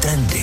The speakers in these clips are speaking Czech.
Trendy.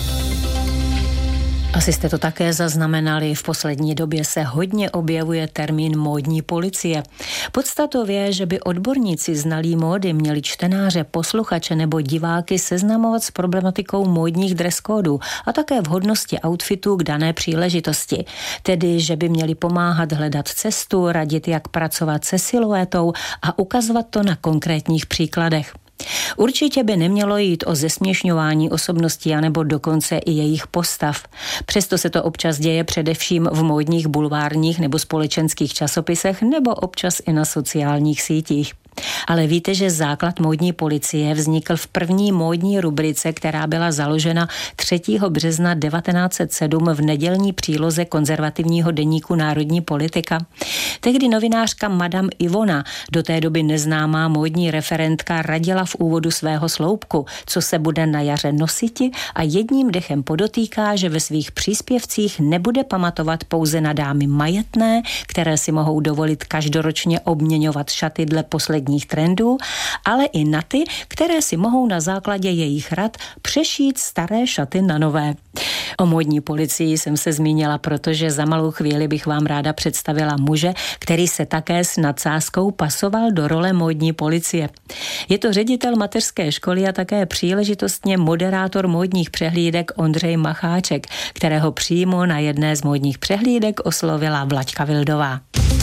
Asi jste to také zaznamenali, v poslední době se hodně objevuje termín módní policie. Podstatou je, že by odborníci znalí módy měli čtenáře, posluchače nebo diváky seznamovat s problematikou módních dress kódů a také vhodnosti outfitů k dané příležitosti. Tedy, že by měli pomáhat hledat cestu, radit, jak pracovat se siluetou a ukazovat to na konkrétních příkladech. Určitě by nemělo jít o zesměšňování osobností anebo dokonce i jejich postav. Přesto se to občas děje především v módních bulvárních nebo společenských časopisech nebo občas i na sociálních sítích. Ale víte, že základ módní policie vznikl v první módní rubrice, která byla založena 3. března 1907 v nedělní příloze konzervativního deníku Národní politika. Tehdy novinářka Madame Ivona, do té doby neznámá módní referentka, radila v úvodu svého sloupku, co se bude na jaře nositi, a jedním dechem podotýká, že ve svých příspěvcích nebude pamatovat pouze na dámy majetné, které si mohou dovolit každoročně obměňovat šaty dle posledních trendů, ale i na ty, které si mohou na základě jejich rad přešít staré šaty na nové. O módní policii jsem se zmínila, protože za malou chvíli bych vám ráda představila muže, který se také s nadsázkou pasoval do role módní policie. Je to ředitel mateřské školy a také příležitostně moderátor módních přehlídek Ondřej Macháček, kterého přímo na jedné z módních přehlídek oslovila Vlaďka Vildová.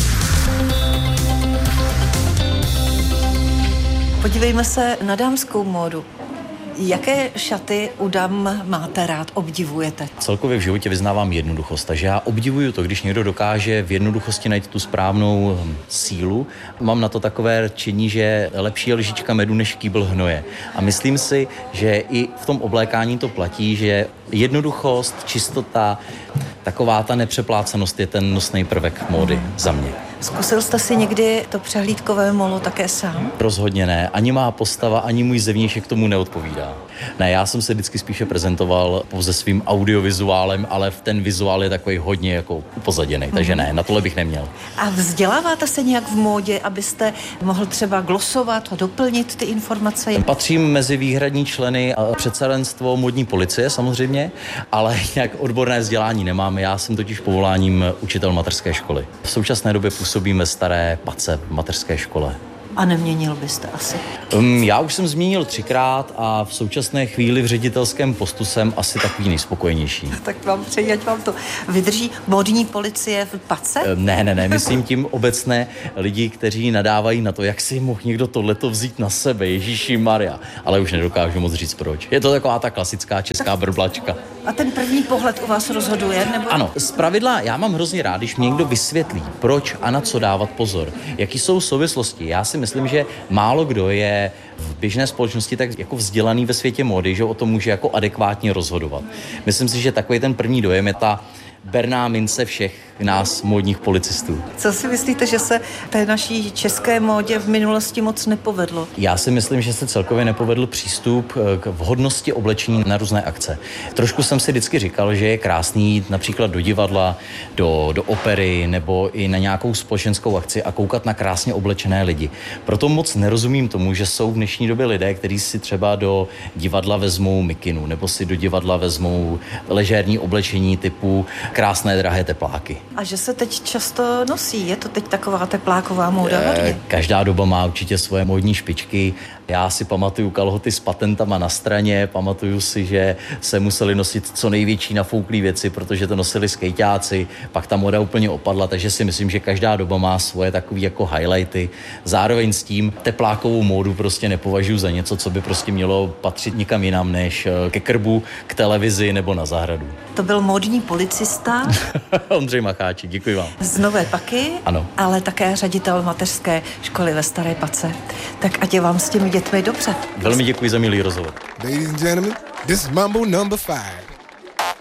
Podívejme se na dámskou módu. Jaké šaty u dam máte rád, obdivujete? Celkově v životě vyznávám jednoduchost, takže já obdivuju to, když někdo dokáže v jednoduchosti najít tu správnou sílu. Mám na to takové rčení, že lepší je lžička medu než kýbl hnoje. A myslím si, že i v tom oblékání to platí, že jednoduchost, čistota, taková ta nepřeplácenost je ten nosný prvek módy za mě. Zkusil jste si někdy to přehlídkové molo také sám? Rozhodně ne. Ani má postava, ani můj zevnějšek tomu neodpovídá. Ne, já jsem se vždycky spíše prezentoval pouze svým audiovizuálem, ale ten vizuál je takový hodně jako upozaděný, takže ne, na tohle bych neměl. A vzděláváte se nějak v módě, abyste mohl třeba glosovat a doplnit ty informace? Patřím mezi výhradní členy a představenstvo módní policie samozřejmě, ale nějak odborné vzdělání nemám. Já jsem totiž povoláním učitel mateřské školy. V současné době působím ve Staré Pace v mateřské škole. A neměnil byste asi? Já už jsem zmínil 3krát a v současné chvíli v ředitelském postu jsem asi takový nejspokojenější. Tak vám přeji, ať vám to vydrží. Módní policie v Pace? Ne, myslím tím obecné lidi, kteří nadávají na to, jak si mohl někdo tohleto vzít na sebe, Ježíši Maria. Ale už nedokážu moc říct proč. Je to taková ta klasická česká brblačka. A ten první pohled u vás rozhoduje? Nebo? Ano, zpravidla já mám hrozně rád, když mě někdo vysvětlí, proč a na co dávat pozor. Jaký jsou souvislosti. Já si myslím, že málo kdo je v běžné společnosti tak jako vzdělaný ve světě módy, že o tom může jako adekvátně rozhodovat. Myslím si, že takový ten první dojem je ta berná mince všech nás módních policistů. Co si myslíte, že se té naší české módě v minulosti moc nepovedlo? Já si myslím, že se celkově nepovedl přístup k vhodnosti oblečení na různé akce. Trošku jsem si vždycky říkal, že je krásný jít například do divadla, do opery nebo i na nějakou společenskou akci a koukat na krásně oblečené lidi. Proto moc nerozumím tomu, že jsou v dnešní době lidé, kteří si třeba do divadla vezmou mikinu nebo si do divadla vezmou ležérní oblečení typu krásné drahé tepláky. A že se teď často nosí, je to teď taková tepláková móda hodně? Každá doba má určitě svoje módní špičky. Já si pamatuju kalhoty s patentama na straně, pamatuju si, že se museli nosit co největší nafouklý věci, protože to nosili skejťáci, pak ta moda úplně opadla, takže si myslím, že každá doba má svoje takové jako highlighty. Zároveň s tím teplákovou módu prostě nepovažuji za něco, co by prostě mělo patřit nikam jinam než ke krbu, k televizi nebo na zahradu. To byl módní policista. Ondřej Macháček, děkuji vám. Z Nové Paky, ano. Ale také ředitel mateřské školy ve Staré Pace. Tak ať je vám s těmi dětmi dobře. Velmi děkuji za milý rozhovor. Ladies and gentlemen, this is Mambo number 5.